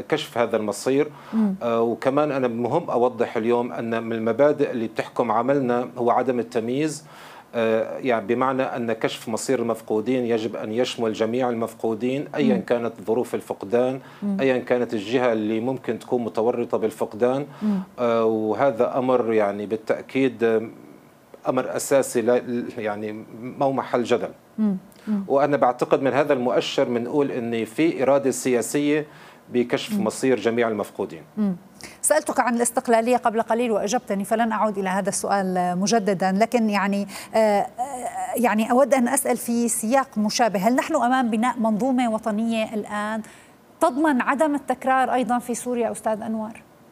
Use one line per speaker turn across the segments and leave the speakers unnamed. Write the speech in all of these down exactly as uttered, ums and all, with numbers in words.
كشف هذا المصير. وكمان أنا مهم أوضح اليوم أن من المبادئ اللي بتحكم عملنا هو عدم التمييز، يعني بمعنى أن كشف مصير المفقودين يجب أن يشمل جميع المفقودين أيا كانت ظروف الفقدان، أيا كانت الجهة اللي ممكن تكون متورطة بالفقدان. وهذا أمر يعني بالتأكيد أمر أساسي لا يعني مو محل جدل. وأنا بعتقد من هذا المؤشر بنقول أن في إرادة سياسية بكشف مصير جميع المفقودين.
سألتك عن الاستقلالية قبل قليل وأجبتني، فلن أعود إلى هذا السؤال مجددا، لكن يعني يعني أود أن أسأل في سياق مشابه. هل نحن أمام بناء منظومة وطنية الآن تضمن عدم التكرار أيضا في سوريا أستاذ أنور؟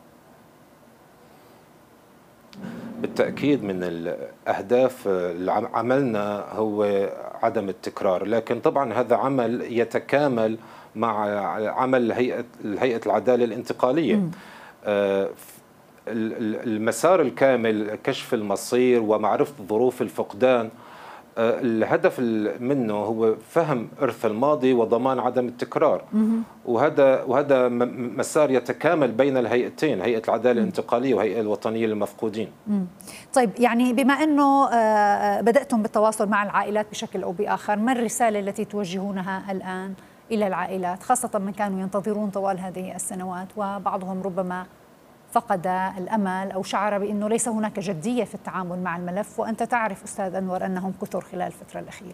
بالتأكيد من الأهداف اللي عملنا هو عدم التكرار، لكن طبعا هذا عمل يتكامل مع عمل هيئة هيئة العدالة الانتقالية. المسار الكامل كشف المصير ومعرفة ظروف الفقدان، الهدف منه هو فهم إرث الماضي وضمان عدم التكرار. وهذا وهذا مسار يتكامل بين الهيئتين، هيئة العدالة الانتقالية وهيئة الوطنية للمفقودين.
طيب، يعني بما أنه بدأتم بالتواصل مع العائلات بشكل أو بآخر، ما الرسالة التي توجهونها الآن إلى العائلات، خاصة من كانوا ينتظرون طوال هذه السنوات وبعضهم ربما فقد الأمل أو شعر بأنه ليس هناك جدية في التعامل مع الملف، وأنت تعرف أستاذ أنور أنهم كثر خلال الفترة الأخيرة؟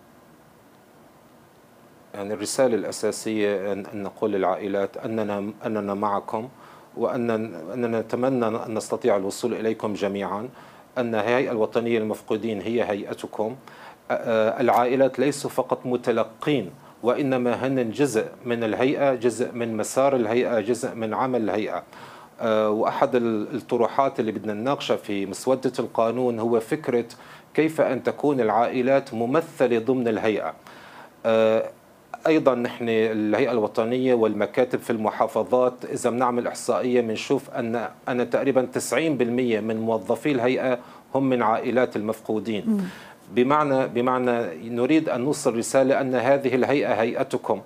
يعني الرسالة الأساسية أن نقول للعائلات أننا أننا معكم، وأننا نتمنى أن نستطيع الوصول إليكم جميعا، أن الهيئة الوطنية للمفقودين هي هيئتكم. العائلات ليسوا فقط متلقين، وإنما هن جزء من الهيئة، جزء من مسار الهيئة، جزء من عمل الهيئة. وأحد الطروحات اللي بدنا نناقشها في مسودة القانون هو فكرة كيف أن تكون العائلات ممثلة ضمن الهيئة. أيضا نحن الهيئة الوطنية والمكاتب في المحافظات إذا بنعمل إحصائية بنشوف أن أن تقريبا تسعين بالمئة من موظفي الهيئة هم من عائلات المفقودين. بمعنى بمعنى نريد أن نوصل رسالة أن هذه الهيئة هيئتكم.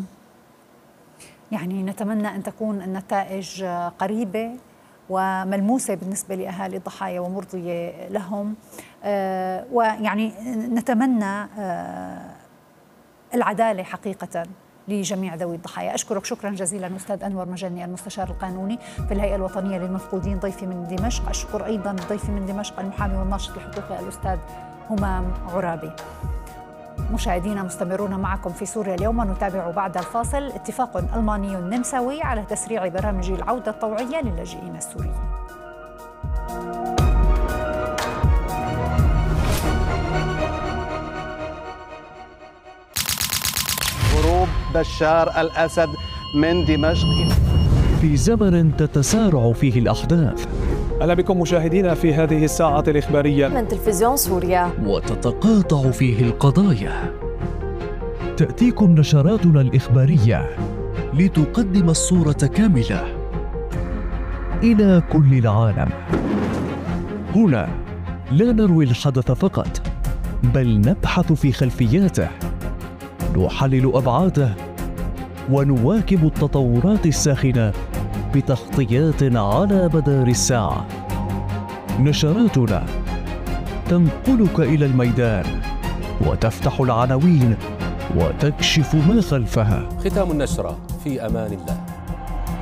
يعني نتمنى أن تكون النتائج قريبة وملموسة بالنسبة لأهالي الضحايا ومرضية لهم، آه ويعني نتمنى آه العدالة حقيقة لجميع ذوي الضحايا. أشكرك شكرا جزيلا أستاذ أنور مجني، المستشار القانوني في الهيئة الوطنية للمفقودين، ضيفي من دمشق. أشكر أيضا ضيفي من دمشق المحامي والناشط الحقوقي الأستاذ همام عرابي. مشاهدينا مستمرون معكم في سوريا اليوم، ونتابع بعد الفاصل اتفاق ألماني نمساوي على تسريع برامج العودة الطوعية للاجئين السوريين.
هروب بشار الأسد من دمشق
في زمن تتسارع فيه الأحداث.
أهلا بكم مشاهدينا في هذه الساعة الإخبارية
من تلفزيون سوريا،
وتتقاطع فيه القضايا. تأتيكم نشراتنا الإخبارية لتقدم الصورة كاملة إلى كل العالم. هنا لا نروي الحدث فقط، بل نبحث في خلفياته، نحلل أبعاده، ونواكب التطورات الساخنة بتغطيات على مدار الساعة. نشراتنا تنقلك إلى الميدان وتفتح العناوين وتكشف ما خلفها.
ختام النشرة، في أمان الله.